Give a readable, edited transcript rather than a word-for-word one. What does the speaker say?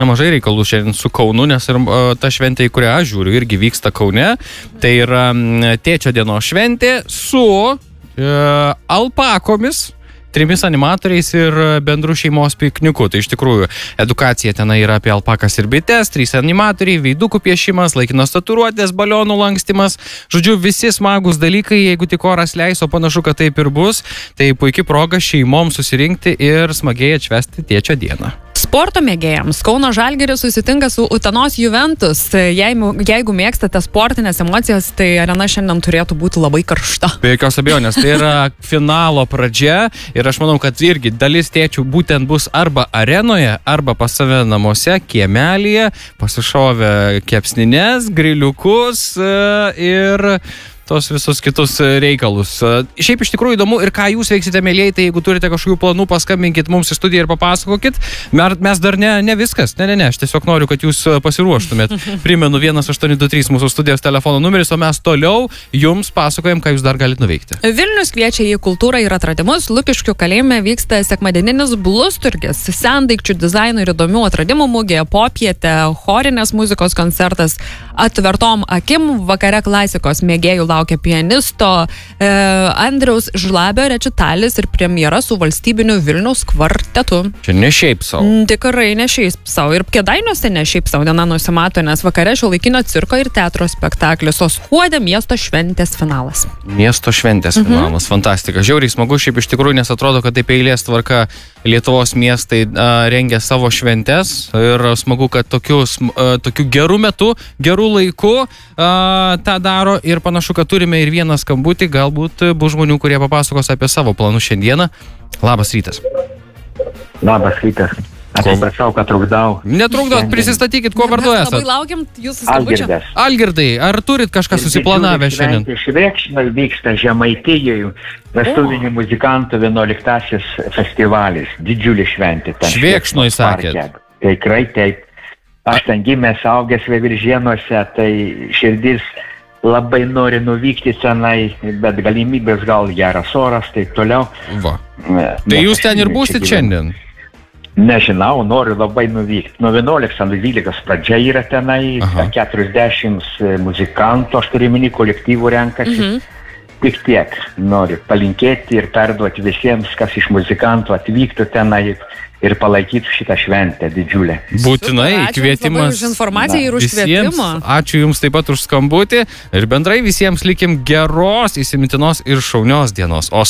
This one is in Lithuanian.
Nemažai reikalų šiandien su Kaunu, nes ir ta šventė, į kurią aš žiūriu, irgi vyksta Kaune. Tai yra tėčio dienos šventė su alpakomis, 3 animatoriais ir bendru šeimos pikniku. Tai iš tikrųjų edukacija tenai yra apie alpakas ir bites, 3 animatoriai, veidukų piešimas, laikinos tatuiruotės, balionų lankstymas. Žodžiu, visi smagus dalykai, jeigu tik oras leis, o panašu, kad taip ir bus. Tai puikia proga šeimom susirinkti ir smagiai atšvęsti tėčio dieną. Sporto mėgėjams Kauno Žalgiris susitinka su Utenos Juventus. Jeigu mėgstate sportinės emocijas, tai arena šiandien turėtų būti labai karšta. Be jokios abejonės, tai yra finalo pradžia ir aš manau, kad irgi dalis tėčių būtent bus arba arenoje, arba pas save namuose, kiemelyje, pasišovę kepsnines, griliukus ir tos visus kitus reikalus. Šiaip iš tikrųjų įdomu ir ką jūs veiksite, mėlėjai, tai jeigu turite kažkokių planų, paskambinkit mums į studiją ir papasakokit. Mes dar ne viskas, ne, aš tiesiog noriu, kad jūs pasiruoštumėt. Primenu 1823 mūsų studijos telefono numeris, o mes toliau jums pasakojam, ką jūs dar galite nuveikti. Vilnius kviečia į kultūrą ir atradimus. Lukiškių kalėjime vyksta sekmadieninis blusturgis, sendaikčių dizaino ir įdomių atradimų mugė, popietė, chorinės muzikos koncertas, atvertom akim, vakare klasikos mėgėjų laukia pianisto Andriaus Žlabio rečitalis ir premjera su valstybiniu Vilniaus kvartetu. Čia ne šiaip sau. Tikrai ne šiaip sau. Ir Kėdainiuose ne šiaip sau diena nusimato, nes vakare šiuolaikinio cirko ir teatro spektaklis, o Skuode miesto šventės finalas. Miesto šventės finalas, fantastika. Žiauriai smagu šiaip iš tikrųjų, nes atrodo, kad taip eilės tvarka Lietuvos miestai rengia savo šventes ir smagu, kad tokiu gerų metu, gerų laiku tą daro ir panašu, kad turime ir vieną skambutį, galbūt bus žmonių, kurie papasakos apie savo planus šiandieną. Labas rytas. Labas rytas. Atsiprašau, kad trukdau. Netrukdot, prisistatykit, kuo vardu esat. Labai laukiam jūsų skambučio. Algirdai, ar turit kažką susiplanavę šiandien? Švėkšnoj vyksta Žemaitijoje vestuvinių muzikantų 11-asis festivalis. Didžiulė šventė. Švėkšnoj sakėt? Tikrai taip. Aš ten gimęs, augęs Veiviržėnuose, tai širdis labai nori nuvykti tenai, bet galimybės gal geras oras, taip toliau. Va. Tai jūs ten ir būsit šiandien? Nežinau, noriu labai nuvykti. Nuo 11-12 pradžia yra tenai, 40 muzikantų, aš turiu minį kolektyvų renkasi. Tik tiek noriu palinkėti ir perduoti visiems, kas iš muzikantų atvyktų tenai ir palaikytų šitą šventę didžiulę. Būtinai, kvietimas už informaciją ir už kvietimą. Ačiū jums taip pat už skambutį ir bendrai visiems likim geros, įsimintinos ir šaunios dienos. O